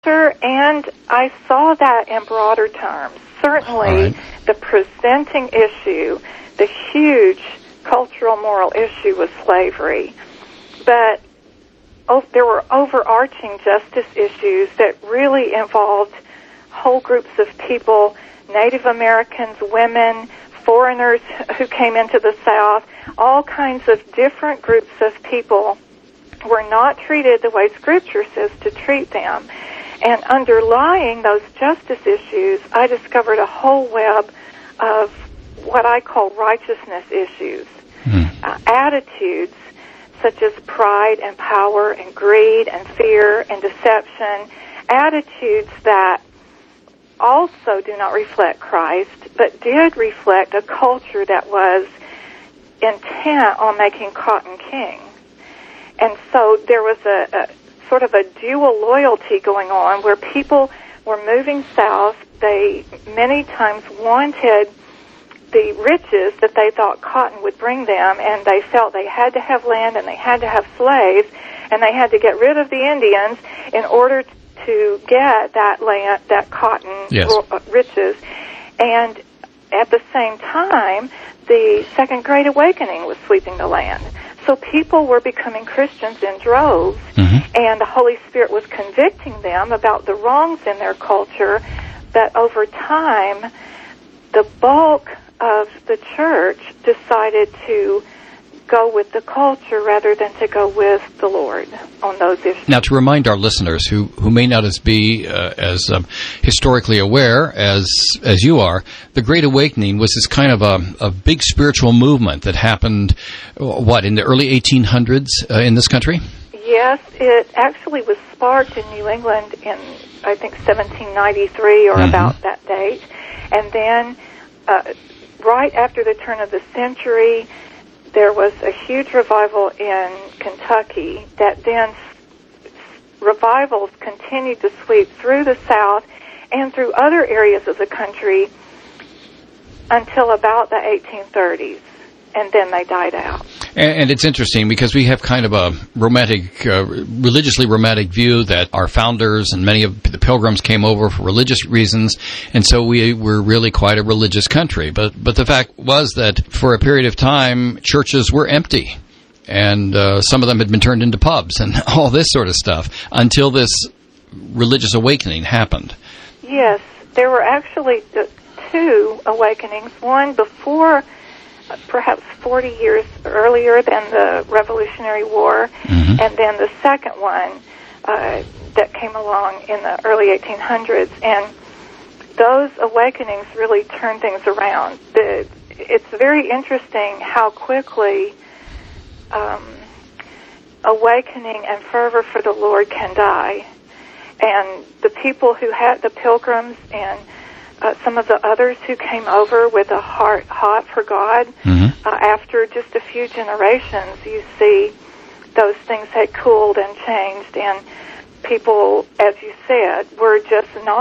And I saw that in broader terms. Certainly, the presenting issue, the huge cultural, moral issue was slavery. But there were overarching justice issues that really involved whole groups of people, Native Americans, women, foreigners who came into the South, all kinds of different groups of people were not treated the way Scripture says to treat them. And underlying those justice issues, I discovered a whole web of what I call righteousness issues, attitudes such as pride and power and greed and fear and deception, attitudes that also do not reflect Christ, but did reflect a culture that was intent on making Cotton king. And so there was a sort of a dual loyalty going on where people were moving south. They many times wanted the riches that they thought cotton would bring them, and they felt they had to have land and they had to have slaves, and they had to get rid of the Indians in order to get that land, that cotton riches. And at the same time, the Second Great Awakening was sweeping the land. So people were becoming Christians in droves, and the Holy Spirit was convicting them about the wrongs in their culture, that over time, the bulk of the church decided to go with the culture rather than to go with the Lord on those issues. Now, to remind our listeners who may not be as historically aware as you are, the Great Awakening was this kind of a big spiritual movement that happened, in the early 1800s in this country? Yes, it actually was sparked in New England in, I think, 1793 or about that date. And then right after the turn of the century, there was a huge revival in Kentucky that then revivals continued to sweep through the South and through other areas of the country until about the 1830s, and then they died out. And it's interesting because we have kind of a romantic, religiously romantic view that our founders and many of the Pilgrims came over for religious reasons, and so we were really quite a religious country. But the fact was that for a period of time, churches were empty, and some of them had been turned into pubs and all this sort of stuff until this religious awakening happened. Yes, there were actually two awakenings, one before perhaps 40 years earlier than the Revolutionary War, and then the second one that came along in the early 1800s. And those awakenings really turned things around. It's very interesting how quickly awakening and fervor for the Lord can die. And the people who had the Pilgrims and some of the others who came over with a heart hot for God, after just a few generations, you see those things had cooled and changed, and people, as you said, were just not